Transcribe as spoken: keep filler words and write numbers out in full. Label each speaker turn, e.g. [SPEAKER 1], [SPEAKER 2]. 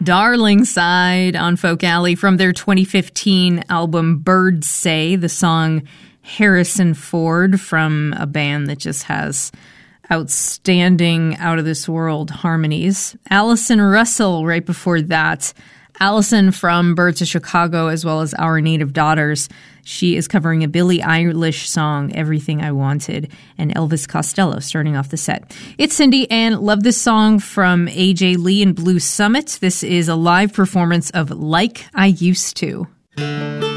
[SPEAKER 1] Darling Side on Folk Alley from their twenty fifteen album Birds Say, the song Harrison Ford from a band that just has outstanding, out-of-this-world harmonies. Allison Russell right before that. Allison from Birds of Chicago as well as Our Native Daughters. She is covering a Billie Eilish song, Everything I Wanted, and Elvis Costello starting off the set. It's Cindy, and love this song from A J Lee and Blue Summit. This is a live performance of Like I Used To.